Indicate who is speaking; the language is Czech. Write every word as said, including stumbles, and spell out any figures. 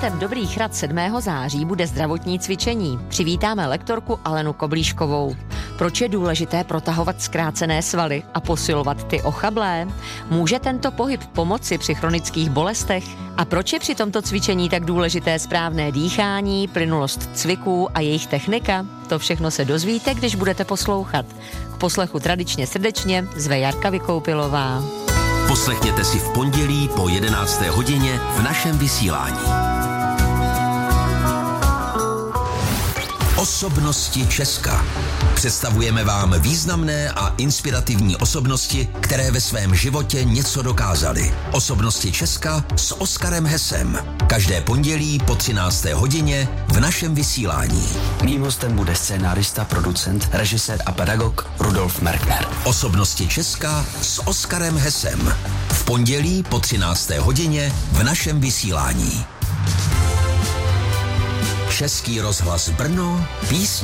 Speaker 1: Tématem Dobrých rad sedmého září bude zdravotní cvičení. Přivítáme lektorku Alenu Koblíškovou. Proč je důležité protahovat zkrácené svaly a posilovat ty ochablé? Může tento pohyb pomoci při chronických bolestech? A proč je při tomto cvičení tak důležité správné dýchání, plynulost cviků a jejich technika? To všechno se dozvíte, když budete poslouchat. K poslechu tradičně srdečně zve Jarka Vykoupilová.
Speaker 2: Poslechněte si v pondělí po jedenácté hodině v našem vysílání. Osobnosti Česka. Představujeme vám významné a inspirativní osobnosti, které ve svém životě něco dokázaly. Osobnosti Česka s Oskarem Hesem. Každé pondělí po třinácté hodině v našem vysílání.
Speaker 3: Mým hostem bude scénárista, producent, režisér a pedagog Rudolf Merkner.
Speaker 2: Osobnosti Česka s Oskarem Hesem. V pondělí po třinácté hodině v našem vysílání. Český rozhlas Brno, písně